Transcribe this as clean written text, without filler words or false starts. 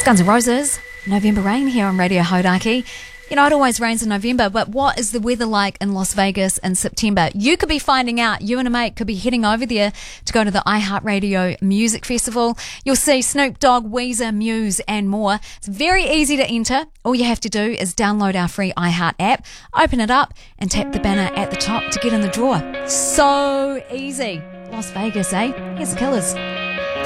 Guns N' Roses, November Rain here on Radio Hauraki. You know, it always rains in November, but what is the weather like in Las Vegas in September? You could be finding out. You and a mate could be heading over there to go to the iHeartRadio Music Festival. You'll see Snoop Dogg, Weezer, Muse and more. It's very easy to enter. All you have to do is download our free iHeart app, open it up and tap the banner at the top to get in the draw. So easy. Las Vegas, eh? Here's the Killers.